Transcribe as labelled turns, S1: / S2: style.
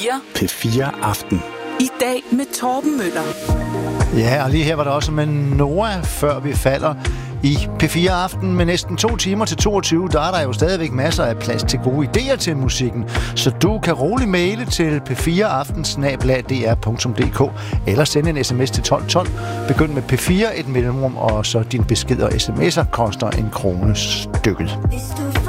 S1: P4 Aften.
S2: I dag med Torben Møller.
S3: Ja, og lige her var der også med Noah, før vi falder. I P4 Aften med næsten 2 timer til 22, der er der jo stadigvæk masser af plads til gode idéer til musikken. Så du kan roligt maile til p4aften@dr.dk eller sende en sms til 1212. Begynd med P4, et mellemrum, og så din besked og sms'er koster 1 krone stykket.